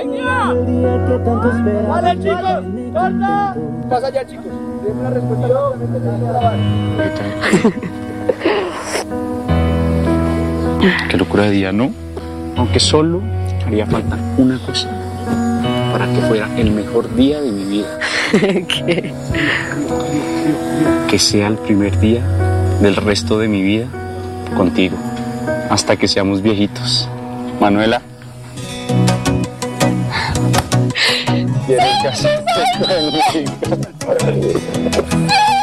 niña! ¡Vale, chicos! ¡Corta! Pasa allá, chicos. Denme la respuesta rápidamente que voy a grabar. Qué locura de día, ¿no? Aunque solo haría falta una cosa para que fuera el mejor día de mi vida. ¿Qué? Que sea el primer día del resto de mi vida contigo, hasta que seamos viejitos. Manuela. ¿Quieres casarte conmigo?